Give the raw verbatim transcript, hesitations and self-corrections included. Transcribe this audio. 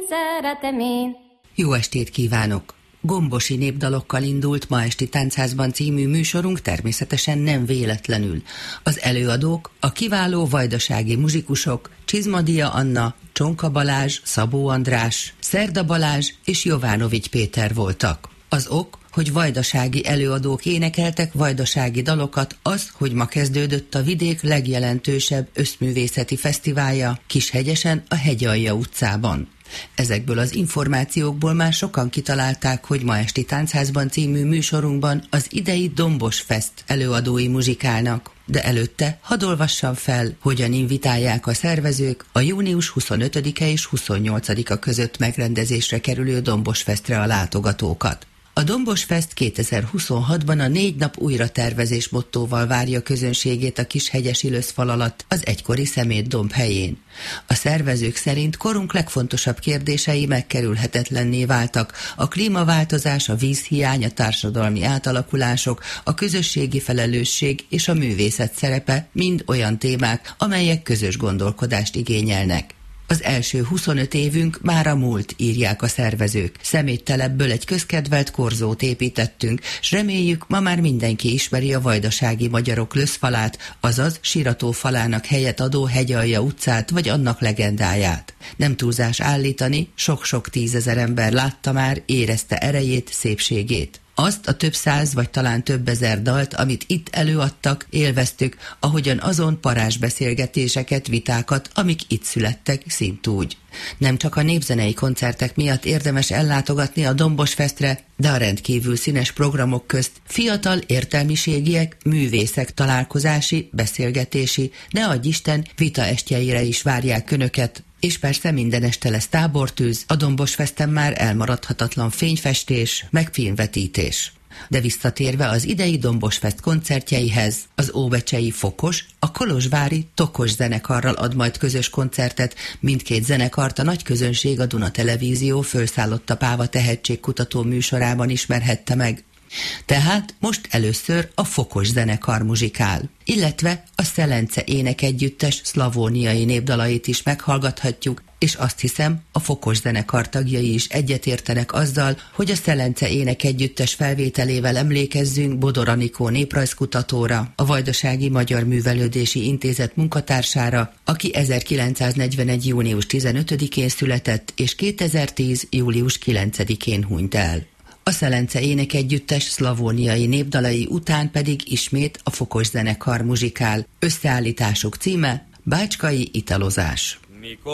szeretem én. Jó estét kívánok! Gombosi népdalokkal indult ma esti Táncházban című műsorunk természetesen nem véletlenül. Az előadók, a kiváló vajdasági muzsikusok Csizmadia Anna, Csonka Balázs, Szabó András, Szerda Balázs és Jovánovics Péter voltak. Az ok, hogy vajdasági előadók énekeltek vajdasági dalokat, az, hogy ma kezdődött a vidék legjelentősebb összművészeti fesztiválja Kishegyesen a Hegyalja utcában. Ezekből az információkból már sokan kitalálták, hogy ma esti Táncházban című műsorunkban az idei Dombos Fest előadói muzsikálnak. De előtte hadd olvassam fel, hogyan invitálják a szervezők a június huszonötödike és huszonnyolcadika között megrendezésre kerülő Dombos Festre a látogatókat. A Dombos Fest kétezer-huszonhatban a négy nap újratervezés mottóval várja közönségét a Kishegyesi Löszfal alatt az egykori Szemétdomb helyén. A szervezők szerint korunk legfontosabb kérdései megkerülhetetlenné váltak: a klímaváltozás, a vízhiány, a társadalmi átalakulások, a közösségi felelősség és a művészet szerepe mind olyan témák, amelyek közös gondolkodást igényelnek. Az első huszonöt évünk már a múlt, írják a szervezők. Szeméttelebből egy közkedvelt korzót építettünk, s reméljük, ma már mindenki ismeri a vajdasági magyarok Löszfalát, azaz Sirató falának helyet adó Hegyalja utcát, vagy annak legendáját. Nem túlzás állítani, sok-sok tízezer ember látta már, érezte erejét, szépségét. Azt a több száz vagy talán több ezer dalt, amit itt előadtak, élveztük, ahogyan azon parázsbeszélgetéseket, vitákat, amik itt születtek, szintúgy. Nem csak a népzenei koncertek miatt érdemes ellátogatni a Dombos Festre, de a rendkívül színes programok közt fiatal értelmiségiek, művészek találkozási, beszélgetési, ne adj Isten, vitaestjeire is várják önöket. És persze minden este lesz tábortűz, a Dombos Festen már elmaradhatatlan fényfestés, meg filmvetítés. De visszatérve az idei Dombos Fest koncertjeihez, az óbecsei Fokos, a kolozsvári Tokos zenekarral ad majd közös koncertet, mindkét zenekart a nagy közönség a Duna Televízió Fölszállott a Páva tehetségkutató műsorában ismerhette meg. Tehát most először a Fokos zenekar muzsikál, illetve a Szelence énekegyüttes szlavóniai népdalait is meghallgathatjuk, és azt hiszem, a Fokos zenekar tagjai is egyetértenek azzal, hogy a Szelence énekegyüttes felvételével emlékezzünk Bodor Anikó néprajzkutatóra, a Vajdasági Magyar Művelődési Intézet munkatársára, aki ezerkilencszáznegyvenegy. június tizenötödikén született, és kétezer-tíz. július kilencedikén hunyt el. A Szelence énekegyüttes szlavóniai népdalai után pedig ismét a Fokos zenekar muzsikál. Összeállításuk címe Bácskai italozás.